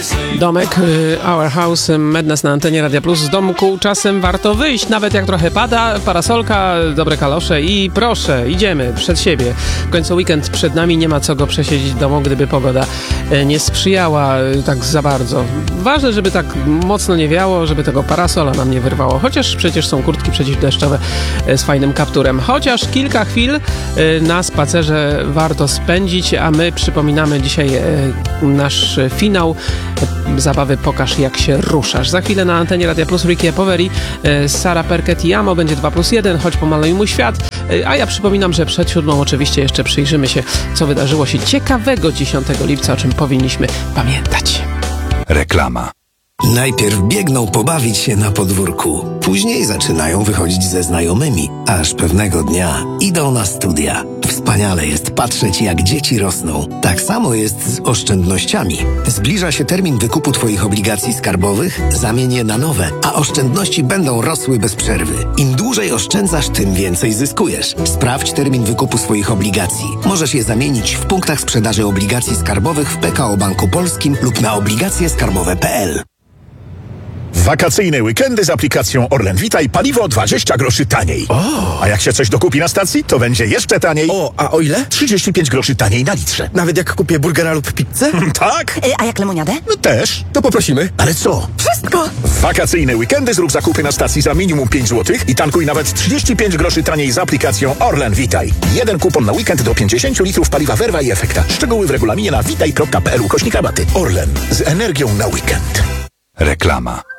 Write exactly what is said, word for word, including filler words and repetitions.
Domek, Our House, Madness na antenie Radia Plus. Z domku czasem warto wyjść, nawet jak trochę pada, parasolka, dobre kalosze i proszę, idziemy przed siebie. W końcu weekend przed nami, nie ma co go przesiedzieć w domu, gdyby pogoda nie sprzyjała tak za bardzo. Ważne, żeby tak mocno nie wiało, żeby tego parasola nam nie wyrwało, chociaż przecież są kurtki przeciwdeszczowe z fajnym kapturem. Chociaż kilka chwil na spacerze warto spędzić, a my przypominamy dzisiaj nasz finał zabawy Pokaż jak się ruszasz. Za chwilę na antenie Radia Plus Ricky Poveri, Sara Perket i Amo, będzie dwa plus jeden, choć pomaluj mój świat. A ja przypominam, że przed siódmą oczywiście jeszcze przyjrzymy się, co wydarzyło się ciekawego dziesiątego lipca, o czym powinniśmy pamiętać. Reklama. Najpierw biegną pobawić się na podwórku, później zaczynają wychodzić ze znajomymi, aż pewnego dnia idą na studia. Wspaniale jest patrzeć, jak dzieci rosną. Tak samo jest z oszczędnościami. Zbliża się termin wykupu Twoich obligacji skarbowych, zamień je na nowe, a oszczędności będą rosły bez przerwy. Im dłużej oszczędzasz, tym więcej zyskujesz. Sprawdź termin wykupu swoich obligacji. Możesz je zamienić w punktach sprzedaży obligacji skarbowych w P K O Banku Polskim lub na obligacje skarbowe kropka p l. Wakacyjne weekendy z aplikacją Orlen Witaj, paliwo dwadzieścia groszy taniej. O! A jak się coś dokupi na stacji, to będzie jeszcze taniej. O, a o ile? trzydzieści pięć groszy taniej na litrze. Nawet jak kupię burgera lub pizzę? Tak? Y, a jak lemoniadę? No też. To poprosimy. Ale co? Wszystko! Wakacyjne weekendy zrób zakupy na stacji za minimum pięć złotych i tankuj nawet trzydzieści pięć groszy taniej z aplikacją Orlen Witaj. Jeden kupon na weekend do pięćdziesiąt litrów paliwa Werwa i Efekta. Szczegóły w regulaminie na witaj kropka p l ukośnik rabaty. Orlen. Z energią na weekend. Reklama.